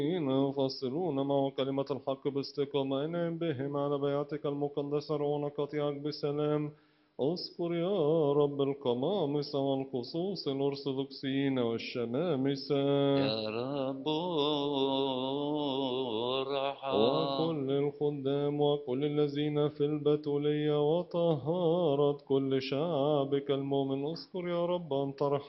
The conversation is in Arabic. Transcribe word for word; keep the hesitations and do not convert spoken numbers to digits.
يفصلون معه كلمة الحق باستقامة انعم بهم على بيعتك المقدسة رعون قطيعك بسلام. اذكر يا رب القمامسة والخصوص الأرثوذكسيين والشمامسة يا رب ارحم. وكل الخدام وكل الذين في البتولية وطهارة كل شعبك المؤمن. اذكر يا رب أن ترحم